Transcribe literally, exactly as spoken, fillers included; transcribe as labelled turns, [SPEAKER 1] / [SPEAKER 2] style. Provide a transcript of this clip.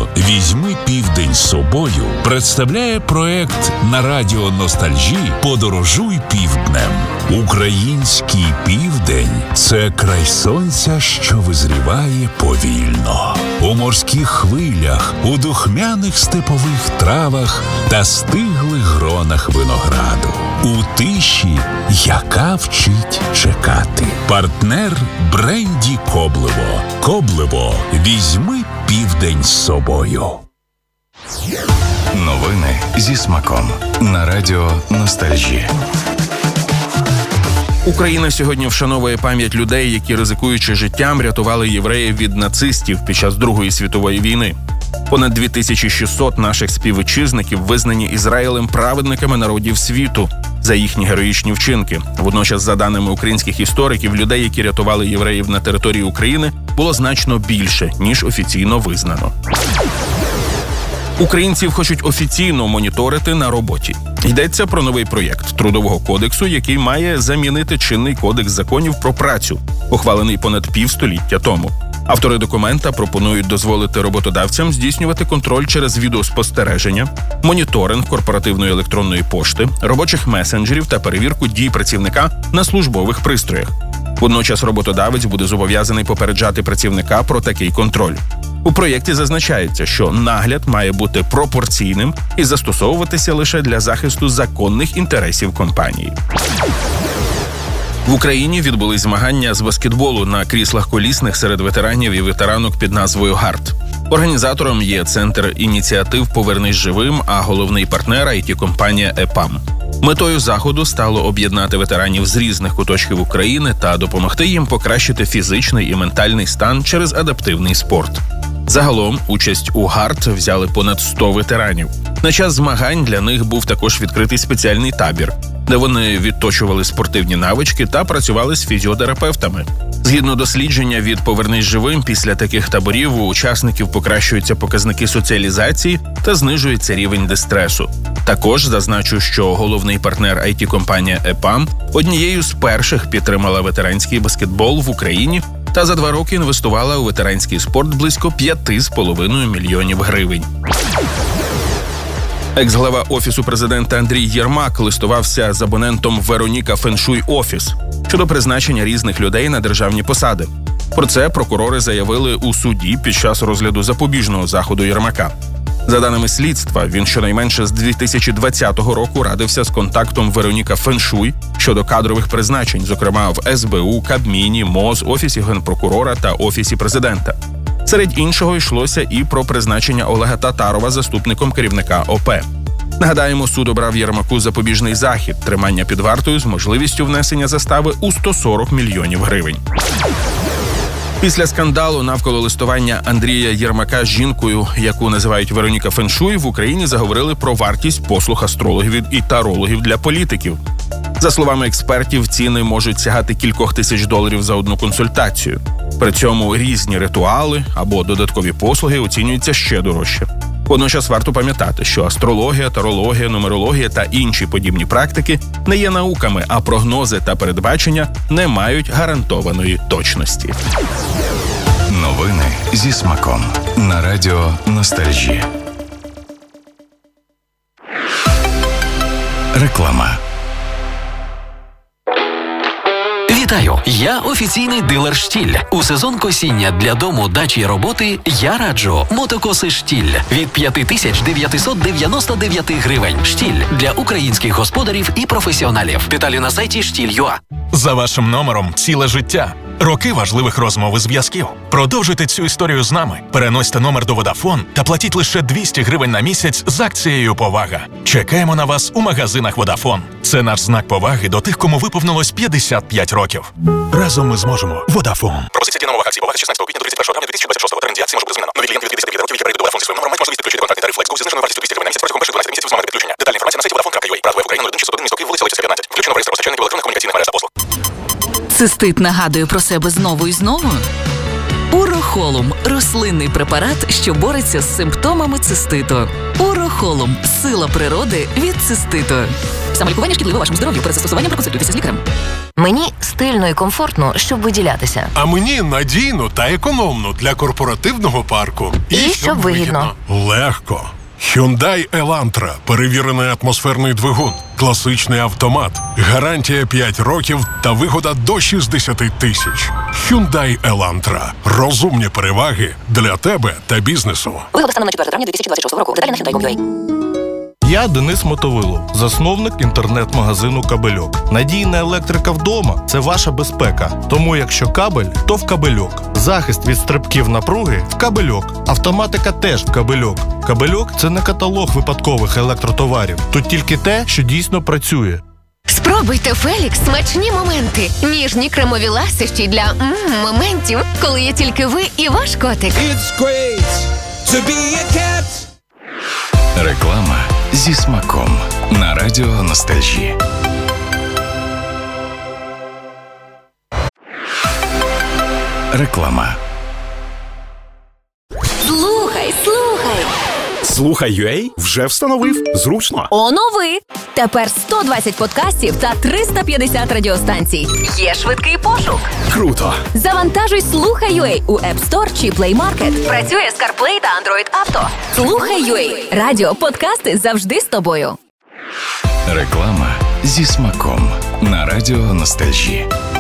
[SPEAKER 1] радіо «Візьми південь з собою» представляє проект на радіо Ностальжі «Подорожуй півднем». Український південь – це край сонця, що визріває повільно. У морських хвилях, у духмяних степових травах та стиглих гронах винограду. У тиші, яка вчить чекати. Партнер бренді Коблево. Коблево. Візьми південь з собою.
[SPEAKER 2] Новини зі смаком на радіо Ностальжі.
[SPEAKER 3] Україна сьогодні вшановує пам'ять людей, які, ризикуючи життям, рятували євреїв від нацистів під час Другої світової війни. Понад дві тисячі шістсот наших співвітчизників визнані Ізраїлем праведниками народів світу за їхні героїчні вчинки. Водночас, за даними українських істориків, людей, які рятували євреїв на території України, було значно більше, ніж офіційно визнано. Українців хочуть офіційно моніторити на роботі. Йдеться про новий проєкт Трудового кодексу, який має замінити чинний кодекс законів про працю, ухвалений понад півстоліття тому. Автори документа пропонують дозволити роботодавцям здійснювати контроль через відеоспостереження, моніторинг корпоративної електронної пошти, робочих месенджерів та перевірку дій працівника на службових пристроях. Водночас роботодавець буде зобов'язаний попереджати працівника про такий контроль. У проєкті зазначається, що нагляд має бути пропорційним і застосовуватися лише для захисту законних інтересів компанії. В Україні відбулись змагання з баскетболу на кріслах колісних серед ветеранів і ветеранок під назвою «Гард». Організатором є Центр ініціатив «Повернись живим», а головний партнер – ай ті-компанія «ЕПАМ». Метою заходу стало об'єднати ветеранів з різних куточків України та допомогти їм покращити фізичний і ментальний стан через адаптивний спорт. Загалом участь у «Гард» взяли понад сто ветеранів. На час змагань для них був також відкритий спеціальний табір, де вони відточували спортивні навички та працювали з фізіотерапевтами. Згідно дослідження від «Повернись живим», після таких таборів у учасників покращуються показники соціалізації та знижується рівень дистресу. Також зазначу, що головний партнер ай ті-компанія «ЕПАМ» однією з перших підтримала ветеранський баскетбол в Україні та за два роки інвестувала у ветеранський спорт близько п'яти з половиною мільйонів гривень. Екс-глава Офісу президента Андрій Єрмак листувався з абонентом Вероніка Феншуй Офіс щодо призначення різних людей на державні посади. Про це прокурори заявили у суді під час розгляду запобіжного заходу Єрмака. За даними слідства, він щонайменше з дві тисячі двадцятого року радився з контактом Вероніка Феншуй щодо кадрових призначень, зокрема в ес бе у, Кабміні, МОЗ, Офісі Генпрокурора та Офісі президента. Серед іншого йшлося і про призначення Олега Татарова заступником керівника о пе. Нагадаємо, суд обрав Єрмаку запобіжний захід – тримання під вартою з можливістю внесення застави у сто сорок мільйонів гривень. Після скандалу навколо листування Андрія Єрмака з жінкою, яку називають Вероніка Феншуй, в Україні заговорили про вартість послуг астрологів і тарологів для політиків. За словами експертів, ціни можуть сягати кількох тисяч доларів за одну консультацію. При цьому різні ритуали або додаткові послуги оцінюються ще дорожче. Водночас варто пам'ятати, що астрологія, тарологія, нумерологія та інші подібні практики не є науками, а прогнози та передбачення не мають гарантованої точності.
[SPEAKER 2] Новини зі смаком на радіо Ностальжі. Реклама.
[SPEAKER 4] Вітаю! Я офіційний дилер «Штіль». У сезон косіння для дому, дачі й роботи я раджу мотокоси «Штіль» від п'ять тисяч дев'ятсот дев'яносто дев'ять гривень. «Штіль» для українських господарів і професіоналів. Деталі на сайті штіль крапка ю а.
[SPEAKER 5] За вашим номером ціле життя. Роки важливих розмов і зв'язків. Продовжуйте цю історію з нами. Переносьте номер до Vodafone та платіть лише двісті гривень на місяць з акцією «Повага». Чекаємо на вас у магазинах Vodafone. Це наш знак поваги до тих, кому виповнилось п'ятдесят п'ять років. Разом ми зможемо. Vodafone.
[SPEAKER 6] Пропозиція дій на умовах акції «Повага» з шістнадцятого квітня до тридцять першого травня дві тисячі двадцять шостого. Термін дії акції може бути змінено. Нові клієнти від п'ятдесят п'яти років, які перейдуть до Vodafone зі своїм номером, мають можливість підключити контактний тариф FlexGo зі зниженою вартістю двісті гривень на місяць протягом перших дванадцяти місяців з моменту підключення. Детальна інформація на сайті vodafone крапка ю а. Празва в Україні нуль один шістсот один місто Київ, вулиця Лисицька, п'ятнадцять. Включено в реєстр постачальників електронних комунікаційних мереж та послуг.
[SPEAKER 7] Цистит нагадує про себе знову і знову? Уроху Урохолум – рослинний препарат, що бореться з симптомами циститу. Урохолум – сила природи від циститу. Самолікування шкідливо вашому здоров'ю. Перед застосуванням проконсультуйтеся з лікарем.
[SPEAKER 8] Мені стильно і комфортно, щоб виділятися.
[SPEAKER 9] А мені надійно та економно для корпоративного парку.
[SPEAKER 8] І, і щоб вигідно.
[SPEAKER 9] Легко. Hyundai Elantra. Перевірений атмосферний двигун. Класичний автомат. Гарантія п'ять років та вигода до шістдесят тисяч. Hyundai Elantra. Розумні переваги для тебе та бізнесу.
[SPEAKER 8] Вигода станом на четверте травня дві тисячі двадцять шостого року. Деталі на hyundai крапка com крапка ua.
[SPEAKER 10] Я Денис Мотовилов, засновник інтернет-магазину «Кабельок». Надійна електрика вдома – це ваша безпека. Тому якщо кабель, то в «Кабельок». Захист від стрибків напруги – в «Кабельок». Автоматика теж в «Кабельок». «Кабельок» – це не каталог випадкових електротоварів. Тут тільки те, що дійсно працює.
[SPEAKER 11] Спробуйте Фелікс смачні моменти. Ніжні кремові ласощі для м, моментів, коли є тільки ви і ваш котик.
[SPEAKER 2] It's great to be a cat. Реклама зі смаком на радіо Ностальжі. Реклама.
[SPEAKER 11] Слухай, слухай.
[SPEAKER 12] Слухай.ua вже встановив. Зручно.
[SPEAKER 11] Онови! Тепер сто двадцять подкастів та триста п'ятдесят радіостанцій. Є швидкий пошук.
[SPEAKER 12] Круто.
[SPEAKER 11] Завантажуй Слухай.ua у App Store чи Play Market. Працює з CarPlay та Android Auto. Слухай.ua. Радіо, подкасти завжди з тобою.
[SPEAKER 2] Реклама зі смаком на радіо Ностальжі.